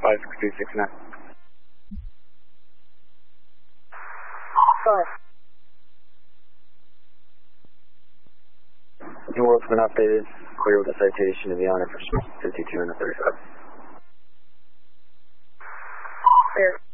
56269. New World's been updated. Clear with a citation to the honor for 52 and a 35. Clear.